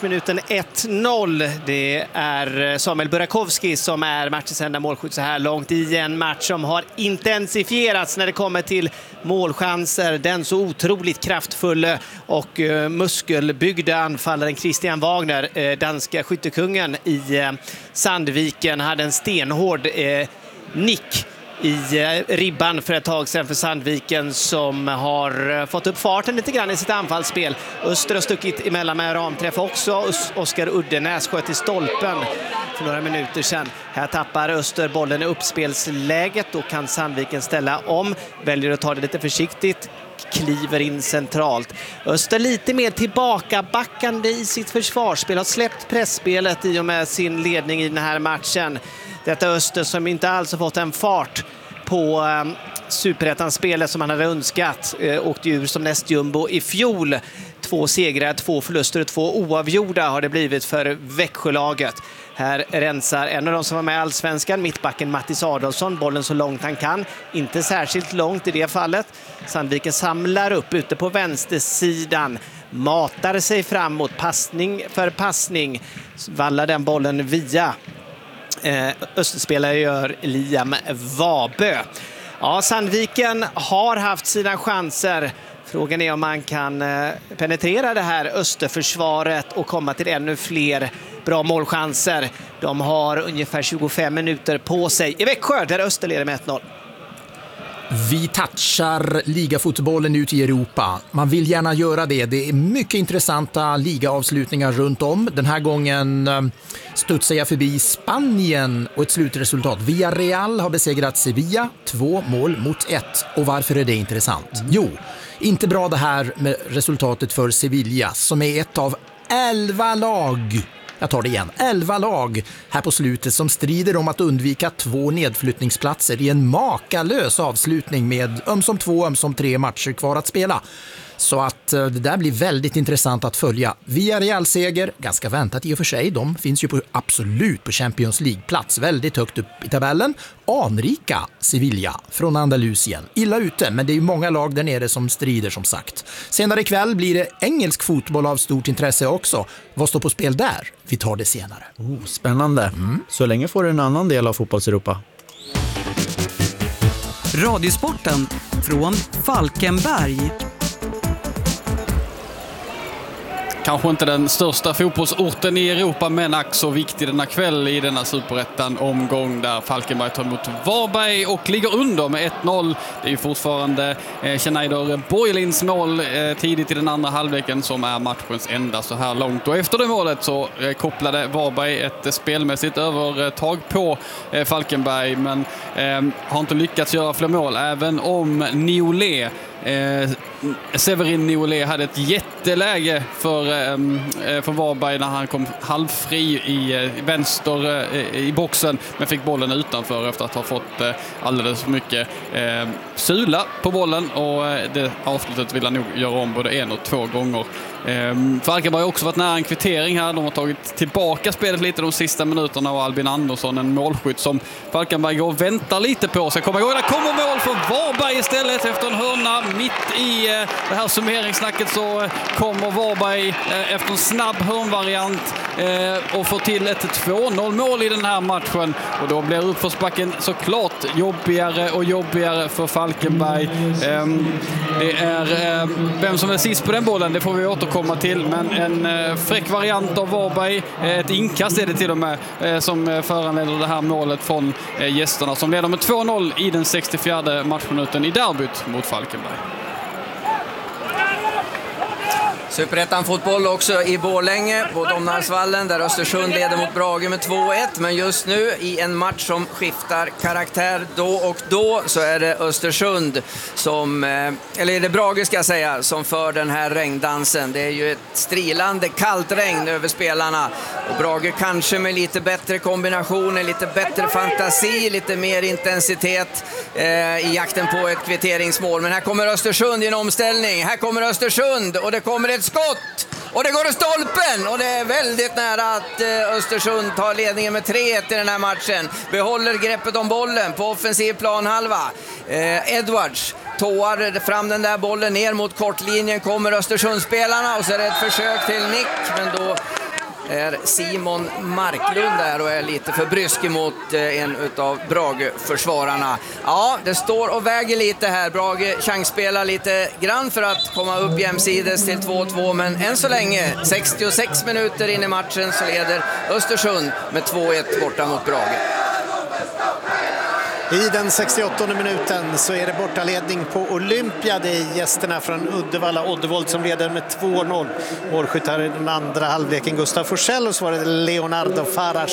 matchminuten 1-0. Det är Samuel Burakovsky som är matchens enda målskytt så här långt i en match som har intensifierats när det kommer till målchanser. Den så otroligt kraftfulla och muskelbyggda anfallaren Christian Wagner, danska skyttekungen i Sandviken, hade en stenhård nick i ribban för ett tag sedan för Sandviken, som har fått upp farten lite grann i sitt anfallsspel. Öster har stuckit emellan med ramträff också. Oskar Uddenäs sköt i stolpen för några minuter sedan. Här tappar Öster bollen i uppspelsläget. Då kan Sandviken ställa om. Väljer att ta det lite försiktigt. Kliver in centralt. Öster lite mer tillbakabackande i sitt försvarsspel. Har släppt pressspelet i och med sin ledning i den här matchen. Detta Öster som inte alls har fått en fart på Superettan-spelet som han hade önskat. Åkte ur som nästjumbo i fjol. 2 segrar, 2 förluster och 2 oavgjorda har det blivit för Växjölaget. Här rensar en av de som var med i Allsvenskan, mittbacken Mattis Adolfsson, bollen så långt han kan. Inte särskilt långt i det fallet. Sandviken samlar upp ute på vänstersidan. Matar sig framåt, passning för passning. Vallar den bollen via Österspelare gör Liam Vabö. Ja, Sandviken har haft sina chanser. Frågan är om man kan penetrera det här Österförsvaret och komma till ännu fler bra målchanser. De har ungefär 25 minuter på sig i Växjö där Öster leder med 1-0. Vi touchar ligafotbollen ut i Europa. Man vill gärna göra det. Det är mycket intressanta ligaavslutningar runt om. Den här gången studsar jag förbi Spanien och ett slutresultat. Villarreal har besegrat Sevilla 2-1. Och varför är det intressant? Jo, inte bra det här med resultatet för Sevilla som är ett av 11 lag. Jag tar det igen. 11 lag här på slutet som strider om att undvika 2 nedflyttningsplatser i en makalös avslutning med ömsom 2, ömsom 3 matcher kvar att spela. Så att det där blir väldigt intressant att följa. Villarreal-seger, ganska väntat i och för sig. De finns ju absolut på Champions League-plats, väldigt högt upp i tabellen. Anrika Sevilla från Andalusien. Illa ute, men det är ju många lag där nere som strider som sagt. Senare ikväll blir det engelsk fotboll av stort intresse också. Vad står på spel där? Vi tar det senare. Spännande. Så länge får du en annan del av fotbollseuropa. Radiosporten från Falkenberg. Kanske inte den största fotbollsorten i Europa, men ack så viktig denna kväll i denna Superettan-omgång där Falkenberg tar emot Varberg och ligger under med 1-0. Det är ju fortfarande Schneider Borgelins mål tidigt i den andra halvleken som är matchens enda så här långt. Och efter det målet så kopplade Varberg ett spelmässigt övertag på Falkenberg, men har inte lyckats göra fler mål, även om Severin Niolé hade ett jätteläge för Varberg när han kom halvfri i vänster i boxen, men fick bollen utanför efter att ha fått alldeles för mycket sula på bollen, och det avslutet vill han nog göra om både 1 och 2 gånger. Falkenberg har också varit nära en kvittering här. De har tagit tillbaka spelet lite de sista minuterna, och Albin Andersson, en målskytt som Falkenberg går och väntar lite på ska komma igång. Där kommer mål för Varberg istället efter en hörna. Mitt i det här summeringssnacket så kommer Varberg efter en snabb hörnvariant och får till ett 2-0 mål i den här matchen, och då blir uppförsbacken såklart jobbigare och jobbigare för Falkenberg. Det är vem som är sist på den bollen, det får vi återkomma till, men en fräck variant av Varberg, ett inkast är det till och med, som föranleder det här målet från gästerna, som leder med 2-0 i den 64:e matchminuten i derbyt mot Falkenberg. Superettan fotboll också i Borlänge på Domnarsvallen där Östersund leder mot Brage med 2-1, men just nu i en match som skiftar karaktär då och då så är det Östersund som, eller är det Brage ska jag säga, som för den här regndansen. Det är ju ett strilande kallt regn över spelarna, och Brage kanske med lite bättre kombinationer, lite bättre fantasi, lite mer intensitet i jakten på ett kvitteringsmål. Men här kommer Östersund i en omställning, här kommer Östersund och det kommer ett skott och det går i stolpen, och det är väldigt nära att Östersund tar ledningen med 3-1 i den här matchen. Behåller greppet om bollen på offensiv planhalva. Edwards tåar fram den där bollen ner mot kortlinjen, kommer Östersundsspelarna och så är det ett försök till nick, men då är Simon Marklund där och är lite för brysk emot en utav Brage-försvararna. Ja, det står och väger lite här. Brage chansspelar lite grann för att komma upp jämsides till 2-2, men än så länge, 66 minuter in i matchen, så leder Östersund med 2-1 borta mot Brage. I den 68:e minuten så är det bortaledning på Olympia. Det är gästerna från Uddevalla, Oddevold, som leder med 2-0. Målskytt här i den andra halvleken Gustav Forsell, och så var det Leonardo Farah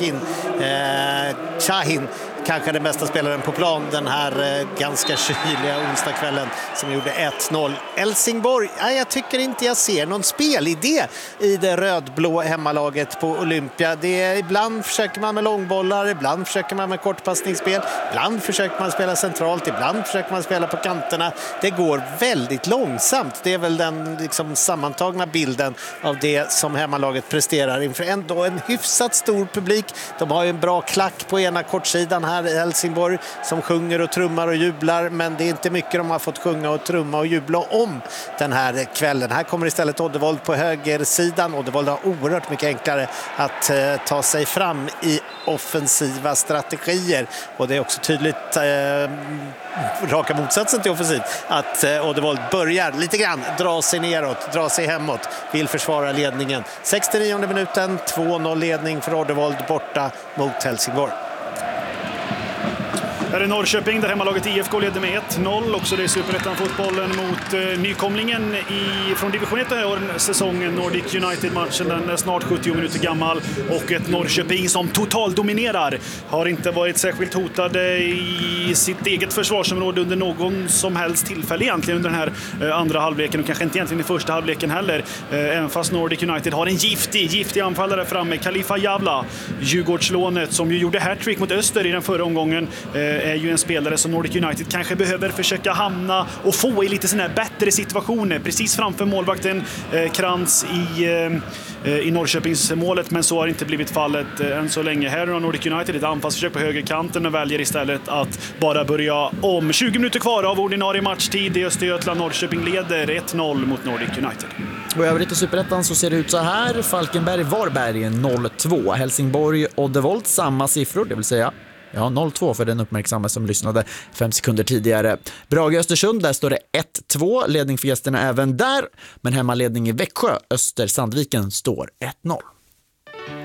Shahin, kanske den bästa spelaren på plan den här ganska kyliga onsdagskvällen, som gjorde 1-0. Helsingborg, jag tycker inte jag ser någon spelidé i det rödblå hemmalaget på Olympia. Ibland försöker man med långbollar, ibland försöker man med kortpassningsspel, ibland försöker man spela centralt, ibland försöker man spela på kanterna. Det går väldigt långsamt. Det är väl den liksom sammantagna bilden av det som hemmalaget presterar inför ändå en hyfsat stor publik. De har ju en bra klack på ena kortsidan här i Helsingborg som sjunger och trummar och jublar, men det är inte mycket de har fått sjunga och trumma och jubla om den här kvällen. Här kommer istället Oddevold på högersidan. Oddevold har oerhört mycket enklare att ta sig fram i offensiva strategier, och det är också tydligt raka motsatsen till offensiv att Oddevold börjar lite grann dra sig neråt, dra sig hemåt, vill försvara ledningen. 69:e minuten, 2-0 ledning för Oddevold borta mot Helsingborg. Här är Norrköping där hemmalaget IFK leder med 1-0. Också det är Superettan-fotbollen mot nykomlingen från division 1 här säsongen. Nordic United-matchen, den är snart 70 minuter gammal. Och ett Norrköping som totaldominerar. Har inte varit särskilt hotade i sitt eget försvarsområde under någon som helst tillfälle egentligen under den här andra halvleken. Och kanske inte egentligen i första halvleken heller. Även fast Nordic United har en giftig anfallare framme. Khalifa Javla, Djurgårdslånet, som ju gjorde hattrick mot Öster i den förra omgången, är ju en spelare som Nordic United kanske behöver försöka hamna och få i lite sådana här bättre situationer. Precis framför målvakten Krantz i Norrköpings målet, men så har inte blivit fallet än så länge. Här har Nordic United ett anfallsförsök på högerkanten och väljer istället att bara börja om. 20 minuter kvar av ordinarie matchtid i Östergötland. Norrköping leder 1-0 mot Nordic United. Och övrigt i Superettan så ser det ut så här. Falkenberg-Varberg 0-2. Helsingborg-Oddevold samma siffror, det vill säga 0-2 för den uppmärksamma som lyssnade 5 sekunder tidigare. Brage-Östersund, där står det 1-2. Ledning för gästerna även där. Men hemmaledning i Växjö, Öster-Sandviken står 1-0.